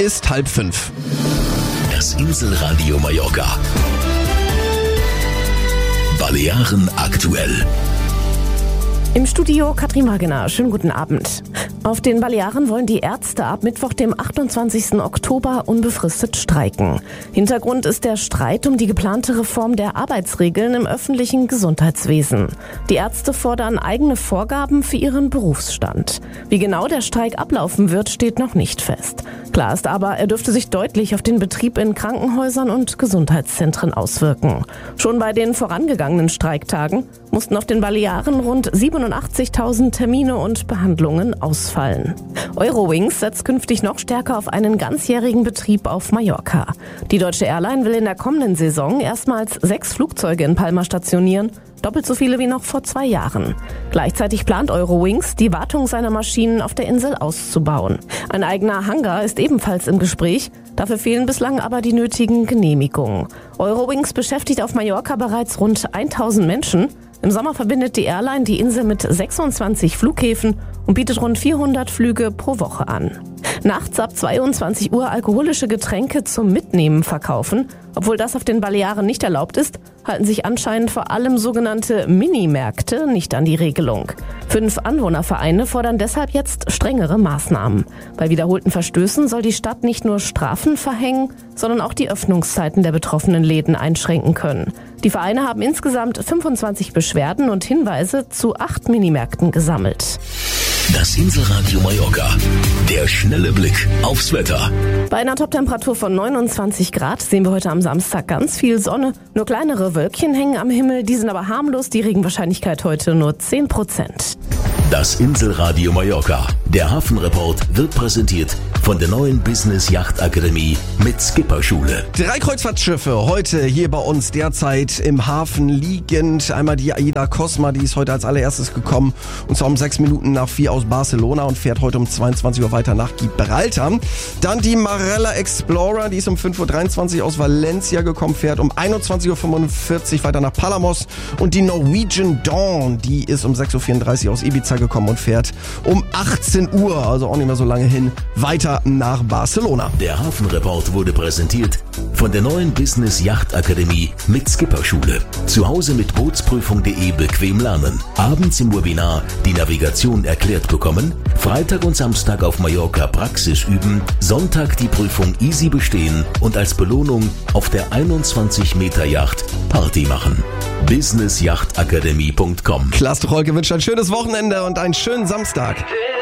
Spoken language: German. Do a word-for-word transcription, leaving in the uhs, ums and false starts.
ist halb fünf. Das Inselradio Mallorca. Balearen aktuell. Im Studio Katrin Wagener. Schönen guten Abend. Auf den Balearen wollen die Ärzte ab Mittwoch, dem achtundzwanzigsten Oktober, unbefristet streiken. Hintergrund ist der Streit um die geplante Reform der Arbeitsregeln im öffentlichen Gesundheitswesen. Die Ärzte fordern eigene Vorgaben für ihren Berufsstand. Wie genau der Streik ablaufen wird, steht noch nicht fest. Klar ist aber, er dürfte sich deutlich auf den Betrieb in Krankenhäusern und Gesundheitszentren auswirken. Schon bei den vorangegangenen Streiktagen mussten auf den Balearen rund siebenundachtzigtausend Termine und Behandlungen ausfallen. Eurowings setzt künftig noch stärker auf einen ganzjährigen Betrieb auf Mallorca. Die deutsche Airline will in der kommenden Saison erstmals sechs Flugzeuge in Palma stationieren, doppelt so viele wie noch vor zwei Jahren. Gleichzeitig plant Eurowings, die Wartung seiner Maschinen auf der Insel auszubauen. Ein eigener Hangar ist ebenfalls im Gespräch, dafür fehlen bislang aber die nötigen Genehmigungen. Eurowings beschäftigt auf Mallorca bereits rund tausend Menschen. Im Sommer verbindet die Airline die Insel mit sechsundzwanzig Flughäfen und bietet rund vierhundert Flüge pro Woche an. Nachts ab zweiundzwanzig Uhr alkoholische Getränke zum Mitnehmen verkaufen. Obwohl das auf den Balearen nicht erlaubt ist, halten sich anscheinend vor allem sogenannte Minimärkte nicht an die Regelung. Fünf Anwohnervereine fordern deshalb jetzt strengere Maßnahmen. Bei wiederholten Verstößen soll die Stadt nicht nur Strafen verhängen, sondern auch die Öffnungszeiten der betroffenen Läden einschränken können. Die Vereine haben insgesamt fünfundzwanzig Beschwerden und Hinweise zu acht Minimärkten gesammelt. Das Inselradio Mallorca. Der schnelle Blick aufs Wetter. Bei einer Toptemperatur von neunundzwanzig Grad sehen wir heute am Samstag ganz viel Sonne. Nur kleinere Wölkchen hängen am Himmel, die sind aber harmlos. Die Regenwahrscheinlichkeit heute nur zehn Prozent. Das Inselradio Mallorca. Der Hafenreport wird präsentiert von der neuen Business Yacht Akademie mit Skipperschule. Drei Kreuzfahrtschiffe heute hier bei uns derzeit im Hafen liegend. Einmal die Aida Cosma, die ist heute als allererstes gekommen und zwar um sechs Minuten nach vier aus Barcelona und fährt heute um zweiundzwanzig Uhr weiter nach Gibraltar. Dann die Marella Explorer, die ist um fünf Uhr dreiundzwanzig aus Valencia gekommen, fährt um einundzwanzig Uhr fünfundvierzig weiter nach Palamos. Und die Norwegian Dawn, die ist um sechs Uhr vierunddreißig aus Ibiza gekommen und fährt um achtzehn Uhr, also auch nicht mehr so lange hin, weiter nach Barcelona. Der Hafenreport wurde präsentiert von der neuen Business Yacht Akademie mit Skipperschule. Zu Hause mit Bootsprüfung punkt de bequem lernen. Abends im Webinar die Navigation erklärt bekommen. Freitag und Samstag auf Mallorca Praxis üben. Sonntag die Prüfung easy bestehen und als Belohnung auf der einundzwanzig Meter Yacht Party machen. business yacht akademie punkt com. Klaas Rolke wünscht ein schönes Wochenende und einen schönen Samstag.